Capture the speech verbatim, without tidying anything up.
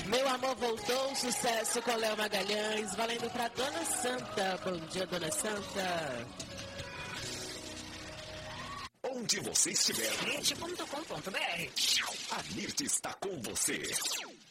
Meu Amor Voltou, sucesso com Léo Magalhães, valendo pra Dona Santa. Bom dia, Dona Santa. Onde você estiver, mirte ponto com ponto br. a Mirte está com você.